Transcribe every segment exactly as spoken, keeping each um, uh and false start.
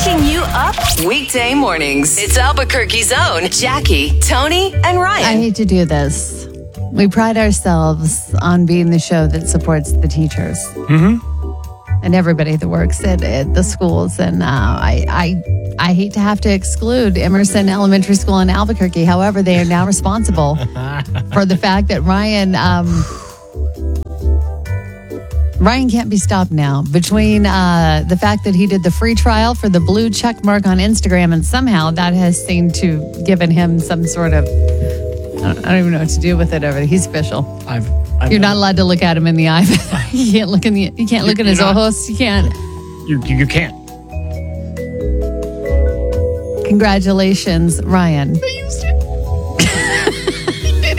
Waking you up weekday mornings. It's Albuquerque's own Jackie, Tony, and Ryan. I hate to do this. We pride ourselves on being the show that supports the teachers. Mm-hmm. And everybody that works at, at the schools. And uh, I, I I hate to have to exclude Emerson Elementary School in Albuquerque. However, they are now responsible for the fact that Ryan... Um, Ryan can't be stopped now. Between uh, the fact that he did the free trial for the blue check mark on Instagram, and somehow that has seemed to given him some sort of... I don't even know what to do with it over there. He's official. I've, I've You're not allowed to look at him in the eye. you can't look in the. You can't look in his not- ojos. You can't. You, you, you can't. Congratulations, Ryan. I used it. You did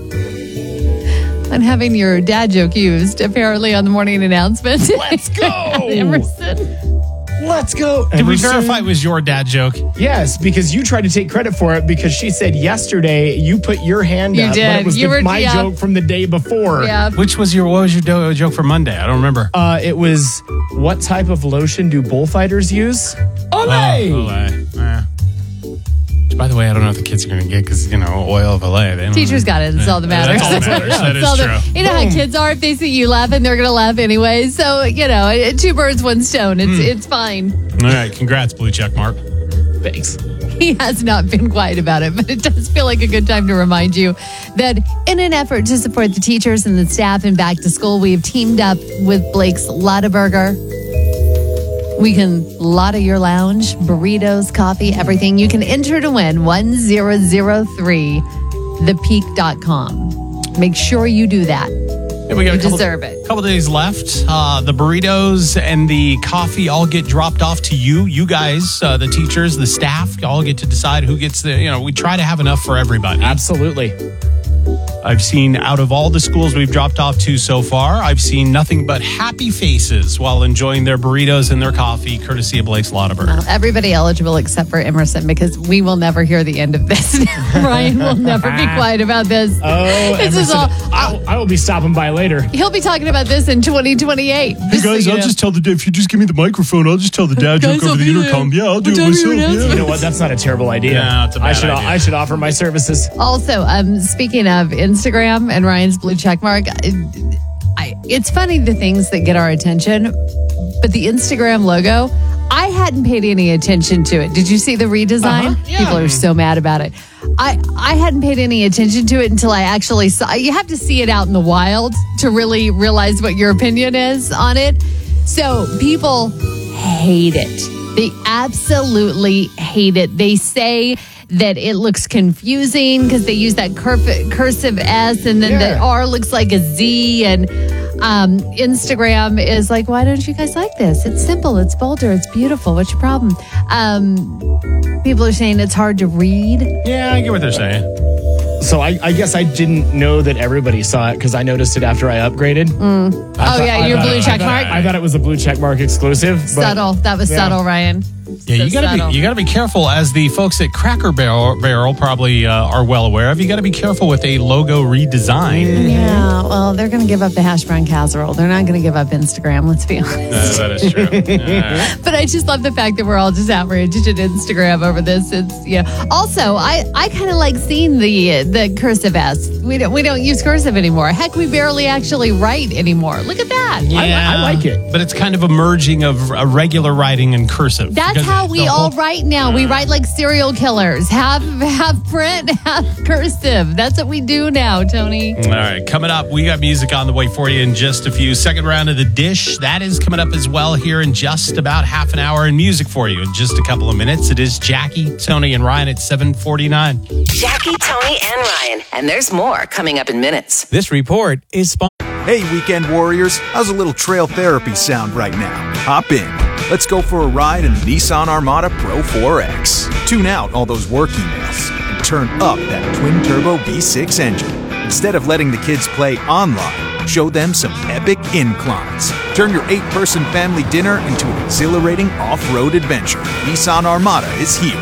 it. And having your dad joke used apparently on the morning announcement. Let's go. Emerson. Let's go. Did we Emerson? verify it was your dad joke? Yes, because you tried to take credit for it because she said yesterday you put your hand You up, did. but it was You the, were- my yeah. joke from the day before. Yeah. Which was your, what was your do- joke for Monday? I don't remember. Uh, it was, what type of lotion do bullfighters use? Olay! Oh, Olay. Eh. Which, by the way, I don't know if the kids are going to get because, you know, oil of Olay. They don't Teachers got it. That's all that matters. That's all that matters. That That's all is that- true. You know how kids are. If they see you laughing, they're going to laugh anyway. So, you know, it- two birds, one stone. It's it's fine. All right. Congrats, blue check mark. Thanks. He has not been quiet about it, but it does feel like a good time to remind you that in an effort to support the teachers and the staff in back to school, we've teamed up with Blake's Lotta Burger. We can Lotta your lounge, burritos, coffee, everything. You can enter to win one zero zero three the peak dot com. Make sure you do that. Yeah, we got You a couple, deserve it. couple days left. Uh, the burritos and the coffee all get dropped off to you. You guys, uh, the teachers, the staff, all get to decide who gets the, you know, we try to have enough for everybody. Absolutely. I've seen out of all the schools we've dropped off to so far, I've seen nothing but happy faces while enjoying their burritos and their coffee, courtesy of Blake's Lotta Burger. Everybody eligible except for Emerson because we will never hear the end of this. Ryan will never be quiet about this. Oh, This is Emerson, all- I'll, I will be stopping by later. He'll be talking about this in twenty twenty-eight. Hey guys, I'll just tell the if you just give me the microphone, I'll just tell the dad Guys, joke over I'll the be there. intercom. Yeah, I'll do What it time are myself. you announcing? You Yeah. know what? That's not a terrible idea. No, it's a bad I should idea. I should offer my services. Also, um, speaking of Instagram and Ryan's blue check mark, I, I, it's funny the things that get our attention, but the Instagram logo, I hadn't paid any attention to it. Did you see the redesign? Uh-huh. Yeah. People are so mad about it. I, I hadn't paid any attention to it until I actually saw. You have to see it out in the wild to really realize what your opinion is on it. So people hate it. They absolutely hate it. They say that it looks confusing because they use that curv- cursive S and then Yeah. the R looks like a Z. And um, Instagram is like, why don't you guys like this? It's simple. It's bolder. It's beautiful. What's your problem? Um, people are saying it's hard to read. Yeah, I get what they're saying. So I, I guess I didn't know that everybody saw it because I noticed it after I upgraded. Oh, yeah, your I blue thought- check I mark. thought, I thought it was a blue check mark exclusive. but- Subtle. That was Yeah. subtle, Ryan. Yeah, So you gotta subtle. be you gotta be careful, as the folks at Cracker Barrel, Barrel probably uh, are well aware of. You gotta be careful with a logo redesign. Yeah, well, they're going to give up the hash brown casserole. They're not going to give up Instagram, let's be honest. Uh, that is true. Uh, But I just love the fact that we're all just outraged at Instagram over this. It's, you know. Also, I, I kind of like seeing the the cursive S. We don't we don't use cursive anymore. Heck, we barely actually write anymore. Look at that. I like it. but it's kind of a merging of a regular writing and cursive. That's Because how we the all whole- write now. We write like serial killers. Half half print, half cursive. That's what we do now, Tony. All right, coming up, we got music on the way for you in just a few. Second round of the dish, that is coming up as well here in just about half an hour, and music for you in just a couple of minutes. It is Jackie, Tony, and Ryan at seven forty-nine. Jackie, Tony, and Ryan. And there's more coming up in minutes. This report is sponsored. Hey, weekend warriors, how's a little trail therapy sound right now? Hop in. Let's go for a ride in the Nissan Armada Pro four X. Tune out all those work emails and turn up that twin-turbo V six engine. Instead of letting the kids play online, show them some epic inclines. Turn your eight-person family dinner into an exhilarating off-road adventure. Nissan Armada is here.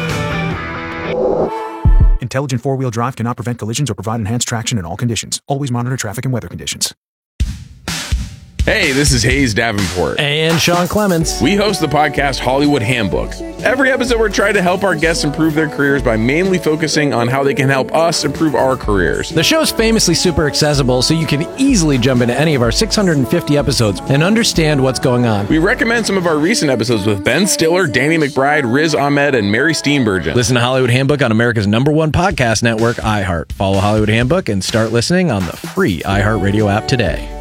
Intelligent four-wheel drive cannot prevent collisions or provide enhanced traction in all conditions. Always monitor traffic and weather conditions. Hey, this is Hayes Davenport. And Sean Clements. We host the podcast Hollywood Handbook. Every episode, we're trying to help our guests improve their careers by mainly focusing on how they can help us improve our careers. The show's famously super accessible, so you can easily jump into any of our six hundred fifty episodes and understand what's going on. We recommend some of our recent episodes with Ben Stiller, Danny McBride, Riz Ahmed, and Mary Steenburgen. Listen to Hollywood Handbook on America's number one podcast network, iHeart. Follow Hollywood Handbook and start listening on the free iHeartRadio app today.